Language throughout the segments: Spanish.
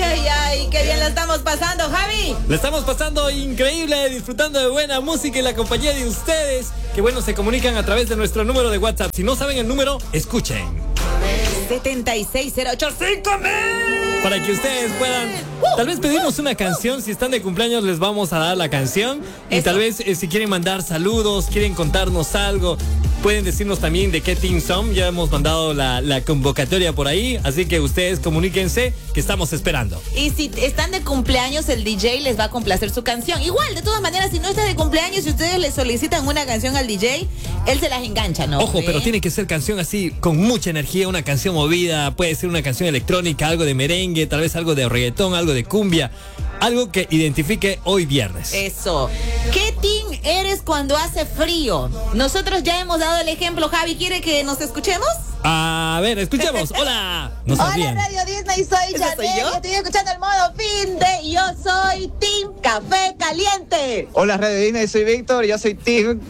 Ay, ay, qué bien la estamos pasando, Javi. La estamos pasando increíble, disfrutando de buena música y la compañía de ustedes. Que bueno, se comunican a través de nuestro número de WhatsApp. Si no saben el número, escuchen. 76085.000 para que ustedes puedan tal vez pedirnos una canción. Si están de cumpleaños les vamos a dar la canción. Y eso. Tal vez si quieren mandar saludos, quieren contarnos algo, pueden decirnos también de qué team son. Ya hemos mandado la convocatoria por ahí, así que ustedes comuníquense que estamos esperando. Y si están de cumpleaños, el DJ les va a complacer su canción. Igual, de todas maneras, si no está de cumpleaños y ustedes le solicitan una canción al DJ, él se las engancha, ¿no? Ojo, pero tiene que ser canción así, con mucha energía, una canción movida. Puede ser una canción electrónica, algo de merengue, tal vez algo de reggaetón, algo de cumbia. Algo que identifique hoy viernes. Eso. ¿Qué team eres cuando hace frío? Nosotros ya hemos dado el ejemplo. Javi, ¿quiere que nos escuchemos? A ver, escuchemos. Hola. No Hola sabían. Radio Disney, soy ¿Esa soy Chanel yo? y estoy escuchando el modo fin de y yo soy Team Café Caliente. Hola Radio Disney, soy Víctor, yo soy Team.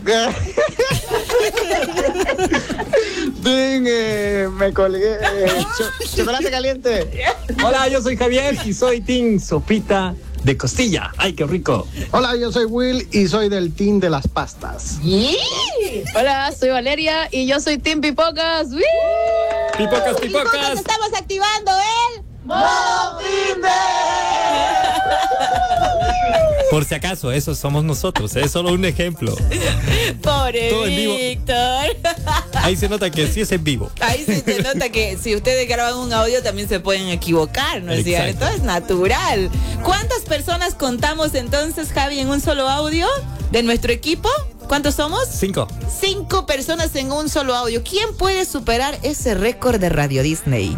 Team, me colgué. Chocolate caliente. Hola, yo soy Javier y soy Team Sopita de Costilla. ¡Ay, qué rico! Hola, yo soy Will y soy del team de las pastas. Hola, soy Valeria y yo soy Team Pipocas. ¡Wii! Pipocas, Y pipocas. nosotros estamos activando el modo fin de. Por si acaso, eso somos nosotros. Es solo un ejemplo. Pobre Todo en vivo. Víctor. Ahí se nota que sí es en vivo. Ahí se te nota que si ustedes graban un audio también se pueden equivocar, ¿no es Exacto. cierto? Es natural. ¿Cuántas personas contamos entonces, Javi, en un solo audio de nuestro equipo? ¿Cuántos somos? 5. 5 personas en un solo audio. ¿Quién puede superar ese récord de Radio Disney?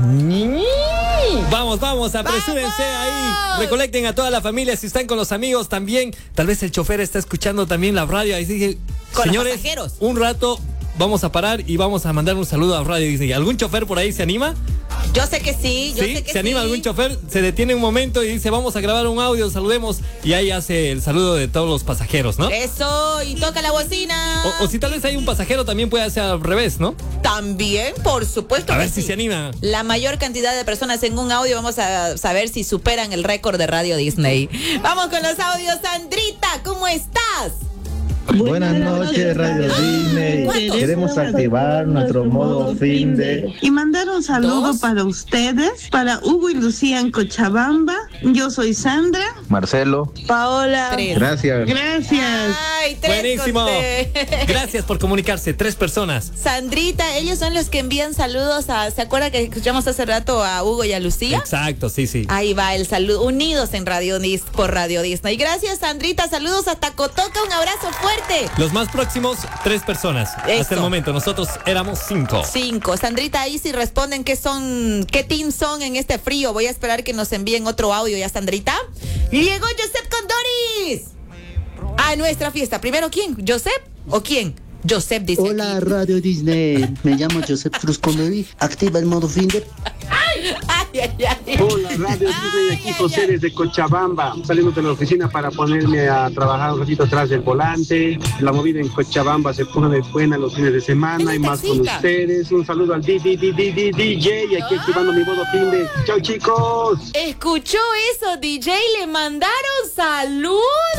Vamos, apresúrense ahí. Recolecten a toda la familia. Si están con los amigos también. Tal vez el chofer está escuchando también la radio. Ahí dice, Con los señores, pasajeros. un rato vamos a parar y vamos a mandar un saludo a Radio Disney. ¿Algún chofer por ahí se anima? Yo sé que sí, yo ¿Sí? sé que ¿Se anima sí. algún chofer? Se detiene un momento y dice, vamos a grabar un audio, saludemos. Y ahí hace el saludo de todos los pasajeros, ¿no? Eso, y toca la bocina. O si tal vez hay un pasajero, también puede hacer al revés, ¿no? También, por supuesto. A que ver si sí. se anima. La mayor cantidad de personas en un audio, vamos a saber si superan el récord de Radio Disney. Vamos con los audios. Sandrita, ¿cómo estás? Buenas noches, Radio Disney. ¿Cuántos? Queremos activar nuestro modo fin de. Y mandar un saludo 2. para ustedes, para Hugo y Lucía en Cochabamba. Yo soy Sandra. Marcelo, Paola. 3. gracias. Gracias. Ay, 3. Buenísimo. Gracias por comunicarse. 3 personas. Sandrita, ellos son los que envían saludos a... ¿Se acuerda que escuchamos hace rato a Hugo y a Lucía? Exacto, sí. Ahí va el saludo. Unidos en Radio Disney por Radio Disney. Gracias, Sandrita. Saludos hasta Cotoca. Un abrazo fuerte. Los más próximos, 3 personas. Eso. Hasta el momento, nosotros éramos 5. 5. Sandrita, ahí si responden qué team son en este frío. Voy a esperar que nos envíen otro audio ya, Sandrita. Llegó Josep Condoris a nuestra fiesta. Primero, ¿quién? ¿Josep o quién? Josep dice Hola aquí. Radio Disney, me llamo Josep Cruz Condorí. Activa el modo fin de. Ay. Hola, Radio Disney, aquí José desde Cochabamba, saliendo de la oficina para ponerme a trabajar un ratito atrás del volante. La movida en Cochabamba se pone buena los fines de semana y más con taxista. ustedes. Un saludo al DJ y aquí activando mi modo fin de. Chao, chicos. ¿Escuchó eso, DJ? Le mandaron saludos.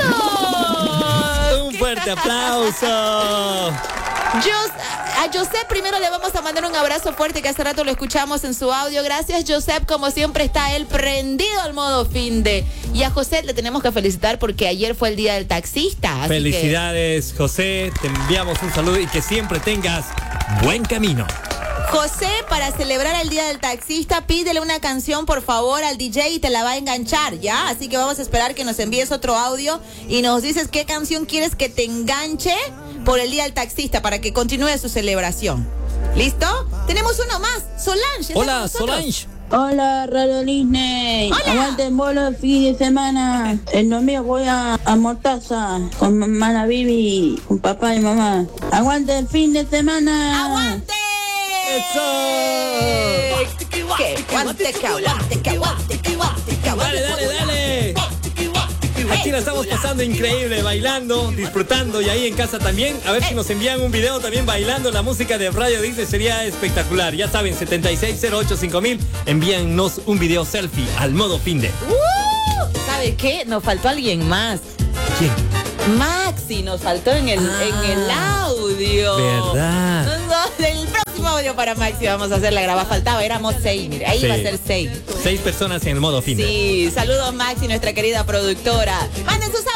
Un fuerte aplauso. A Josep primero le vamos a mandar un abrazo fuerte que hace rato lo escuchamos en su audio. Gracias, Josep. Como siempre está él prendido al modo fin de. Y a José le tenemos que felicitar porque ayer fue el día del taxista. Así Felicidades, José. Te enviamos un saludo y que siempre tengas buen camino. José, para celebrar el día del taxista, pídele una canción por favor al DJ y te la va a enganchar, ¿ya? Así que vamos a esperar que nos envíes otro audio y nos dices qué canción quieres que te enganche por el día del taxista para que continúe su celebración. ¿Listo? Tenemos uno más. Solange. ¿está con Hola, nosotros? Solange. Hola, Radio Disney. Hola. Aguante el bolo el fin de semana. El domingo voy a Mortaza con mamá Bibi, con papá y mamá. Aguante el fin de semana. ¡Aguante! ¡Eso! Que aguante, que aguante, que aguante, que aguante, que aguante. Dale. Aquí la estamos pasando increíble, bailando, disfrutando y ahí en casa también. A ver si nos envían un video también bailando la música de Radio Disney, sería espectacular. Ya saben, 76085000, envíennos un video selfie al modo finde. ¿Sabe qué? Nos faltó alguien más. ¿Quién? Maxi nos faltó en el audio. ¿Verdad? El próximo audio para Maxi vamos a hacer la graba. Faltaba, éramos 6, mire, ahí va a ser 6. 6 personas en el modo finde. Sí, saludos Maxi, nuestra querida productora. Manden sus